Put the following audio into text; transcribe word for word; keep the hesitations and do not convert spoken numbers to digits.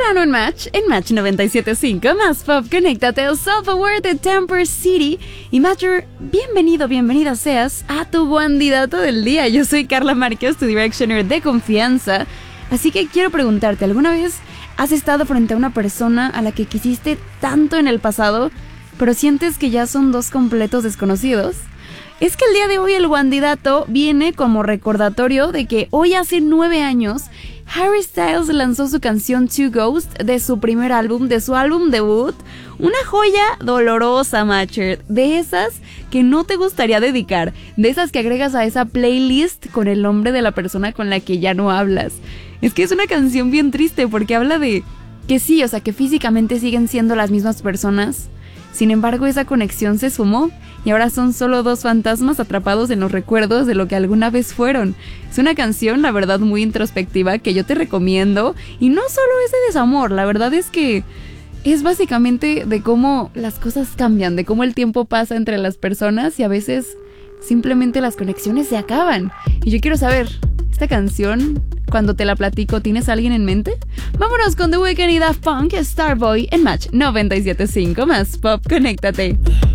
verano en Match, en Match noventa y siete punto cinco, más pop, conéctate al Self-Aware de Temper City. Y Matcher, bienvenido, bienvenida seas a tu candidato del día. Yo soy Carla Márquez, tu Directioner de confianza. Así que quiero preguntarte, ¿alguna vez has estado frente a una persona a la que quisiste tanto en el pasado, pero sientes que ya son dos completos desconocidos? Es que el día de hoy el candidato viene como recordatorio de que hoy hace nueve años Harry Styles lanzó su canción To Ghost de su primer álbum, de su álbum debut. Una joya dolorosa, Matcher, de esas que no te gustaría dedicar, de esas que agregas a esa playlist con el nombre de la persona con la que ya no hablas. Es que es una canción bien triste porque habla de que sí, o sea, que físicamente siguen siendo las mismas personas. Sin embargo, esa conexión se sumó y ahora son solo dos fantasmas atrapados en los recuerdos de lo que alguna vez fueron. Es una canción, la verdad, muy introspectiva que yo te recomiendo. Y no solo es de desamor, la verdad es que es básicamente de cómo las cosas cambian, de cómo el tiempo pasa entre las personas y a veces simplemente las conexiones se acaban. Y yo quiero saber, ¿esta canción, cuando te la platico, tienes a alguien en mente? Vámonos con The Weeknd y Daft Punk, Starboy en Match noventa y siete punto cinco, más pop, conéctate.